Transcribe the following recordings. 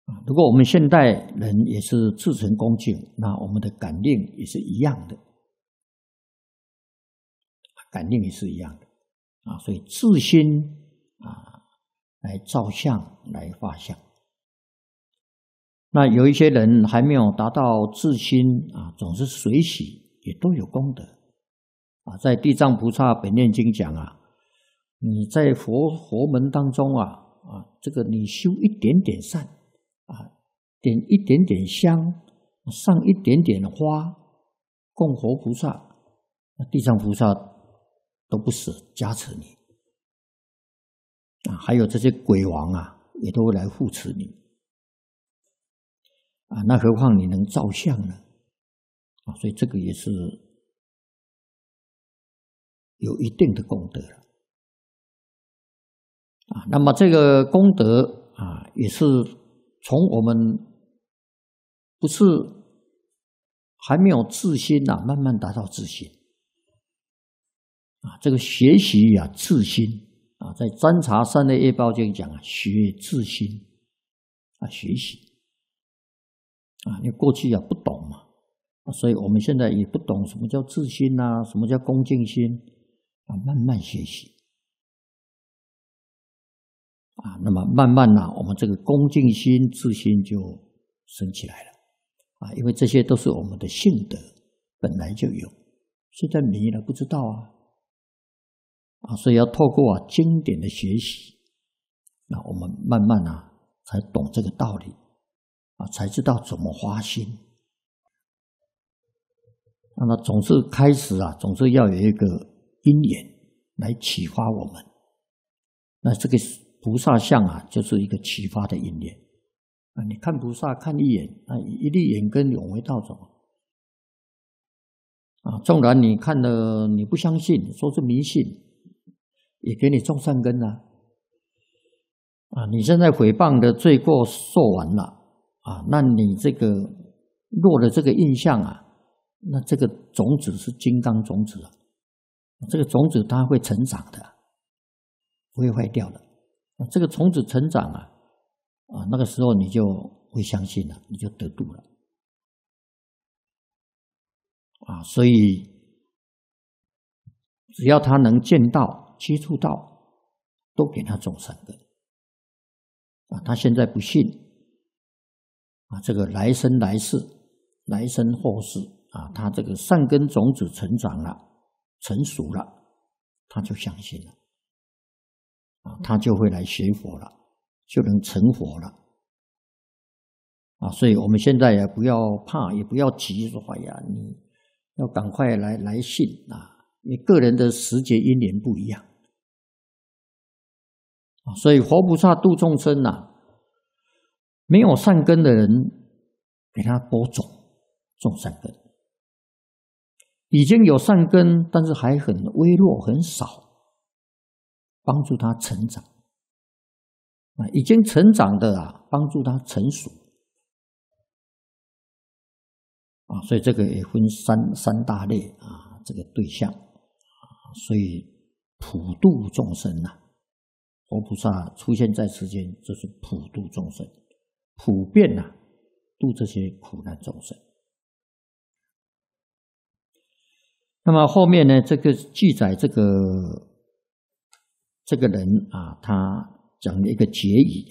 如果我们现代人也是至诚恭敬，那我们的感应也是一样的，感应也是一样的所以自心来照相，来画像。那有一些人还没有达到自心总是随喜，也都有功德在地藏菩萨本愿经讲你在佛门当中这个你修一点点善点一点点香，上一点点花供佛菩萨，地藏菩萨都不舍加持你还有这些鬼王也都会来护持你那何况你能照相呢所以这个也是有一定的功德了那么这个功德也是从我们不是还没有自心慢慢达到自心这个学习自心在占察三昧业报经讲学自心学习因为过去不懂嘛所以我们现在也不懂什么叫自心什么叫恭敬心慢慢学习那么慢慢我们这个恭敬心自心就升起来了因为这些都是我们的性德本来就有，现在迷了不知道所以要透过经典的学习那我们慢慢才懂这个道理才知道怎么发心那么总是开始总是要有一个因缘来启发我们那这个菩萨像就是一个启发的因缘你看菩萨看一眼一粒眼根永为道种纵然你看了你不相信说是迷信也给你种善根你现在诽谤的罪过受完了那你这个落了这个印象那这个种子是金刚种子这个种子它会成长的不会坏掉的这个种子成长那个时候你就会相信了，你就得度了所以只要他能见到接触到都给他种善根他现在不信这个来生来世来生后世他这个善根种子成长了成熟了他就相信了他就会来学佛了就能成佛了所以我们现在也不要怕也不要急说你要赶快来信因为个人的时节因缘不一样所以佛菩萨度众生没有善根的人给他播种善根，已经有善根但是还很微弱很少，帮助他成长已经成长的帮助他成熟所以这个也分三大类这个对象所以普度众生佛菩萨出现在世间就是普度众生，普遍度这些苦难众生。那么后面呢，这个记载这个人他讲了一个结语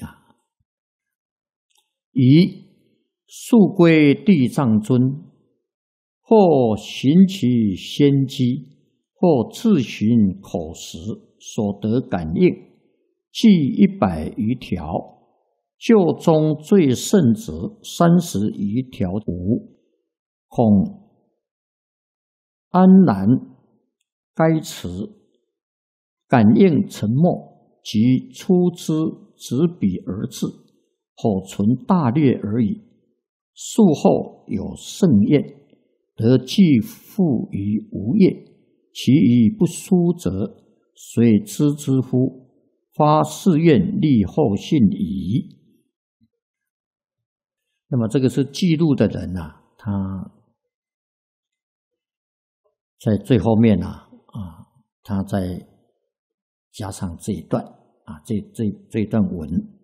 以速归地藏尊，或行其先机，或自寻口实，所得感应，计100余条，就中最胜者30余条无，恐安然该持，感应沉默，即出之执笔而至，口存大略而已。术后有盛宴，得既复于无业，其余不书者，谁知之乎？发誓愿立后信矣。那么这个是记录的人他在最后面他再加上这一段这一段文。